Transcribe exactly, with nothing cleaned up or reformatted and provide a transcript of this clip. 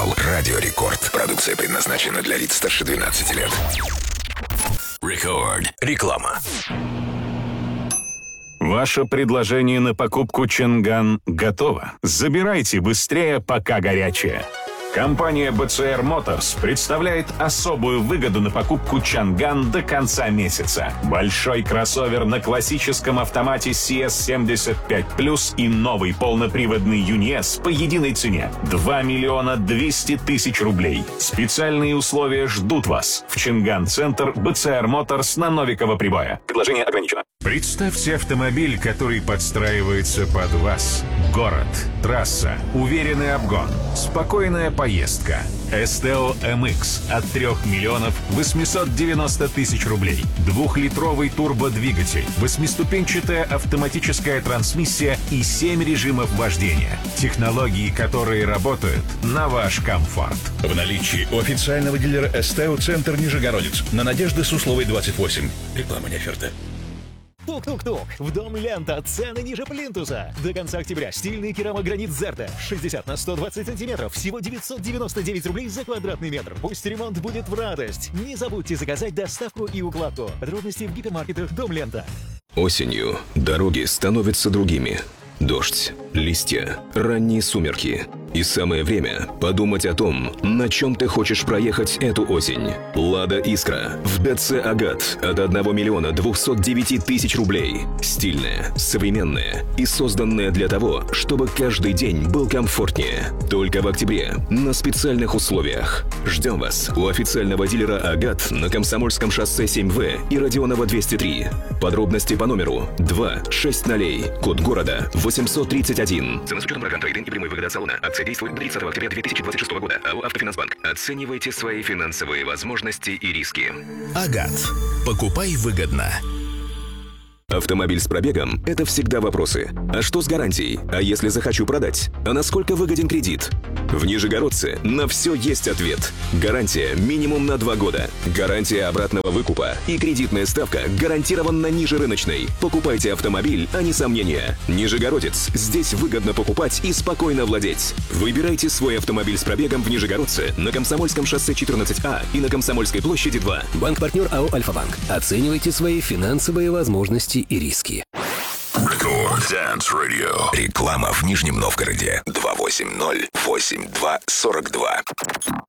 телеканал «Радио Рекорд». Продукция предназначена для лиц старше двенадцати лет. Рекорд. Реклама. Ваше предложение на покупку Чанган готово. Забирайте быстрее, пока горячее. Компания би си ар Motors представляет особую выгоду на покупку Чанган до конца месяца. Большой кроссовер на классическом автомате си эс семьдесят пять плюс и новый полноприводный ЮНИЭС по единой цене – два миллиона двести тысяч рублей. Специальные условия ждут вас в Чанган-центр би си ар Motors на Новикова Прибоя. Предложение ограничено. Представьте автомобиль, который подстраивается под вас. Город, трасса, уверенный обгон, спокойная поездка. эс тэ о эм икс от трёх миллионов восемьсот девяносто тысяч рублей. Двухлитровый турбодвигатель, восьмиступенчатая автоматическая трансмиссия и семь режимов вождения. Технологии, которые работают на ваш комфорт. В наличии у официального дилера эс тэ о «Центр Нижегородец» на Надежды Сусловой, двадцать восемь. Реклама не оферта. Тук-тук-тук! В дом Лента. Цены ниже плинтуса. До конца октября стильный керамогранит Зерта. шестьдесят на сто двадцать сантиметров. Всего девятьсот девяносто девять рублей за квадратный метр. Пусть ремонт будет в радость. Не забудьте заказать доставку и укладку. Подробности в гипермаркетах Дом Лента. Осенью дороги становятся другими. Дождь, листья, ранние сумерки. И самое время подумать о том, на чем ты хочешь проехать эту осень. «Лада Искра» в ДЦ «Агат» от одного миллиона двухсот девяти тысяч рублей. Стильная, современная и созданная для того, чтобы каждый день был комфортнее. Только в октябре на специальных условиях. Ждем вас у официального дилера «Агат» на Комсомольском шоссе семь вэ и Родионова двести три. Подробности по номеру два шесть ноль, код города восемьсот тридцать один. Цена с учетом программ трейд-ин и прямой выгоды от салона. Акция действует до тридцатого октября две тысячи двадцать шестого года. АО «Автофинансбанк». Оценивайте свои финансовые возможности и риски. Агат. Покупай выгодно. Автомобиль с пробегом – это всегда вопросы. А что с гарантией? А если захочу продать? А насколько выгоден кредит? В Нижегородце на все есть ответ. Гарантия минимум на два года. Гарантия обратного выкупа. И кредитная ставка гарантированно ниже рыночной. Покупайте автомобиль, а не сомнения. Нижегородец. Здесь выгодно покупать и спокойно владеть. Выбирайте свой автомобиль с пробегом в Нижегородце на Комсомольском шоссе четырнадцать А и на Комсомольской площади два. Банк-партнер АО «Альфа-банк». Оценивайте свои финансовые возможности и риски. Рекорд Dance Radio. Реклама в Нижнем Новгороде. два восемь ноль восемь два сорок два.